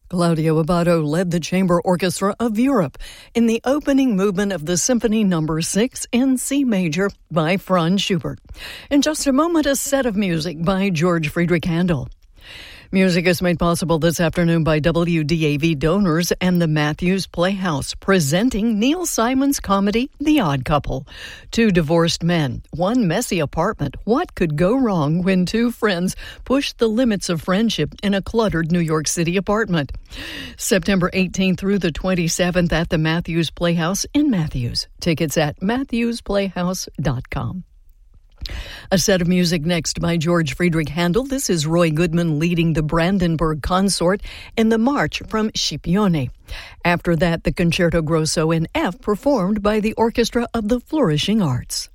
Claudio Abbado led the Chamber Orchestra of Europe in the opening movement of the Symphony No. 6 in C major by Franz Schubert. In just a moment, a set of music by George Friedrich Handel. Music is made possible this afternoon by WDAV donors and the Matthews Playhouse, presenting Neil Simon's comedy, The Odd Couple. Two divorced men, one messy apartment. What could go wrong when two friends pushed the limits of friendship in a cluttered New York City apartment? September 18th through the 27th at the Matthews Playhouse in Matthews. Tickets at matthewsplayhouse.com. A set of music next by George Friedrich Handel. This is Roy Goodman leading the Brandenburg Consort in the March from Scipione. After that, the Concerto Grosso in F performed by the Orchestra of the Flourishing Arts.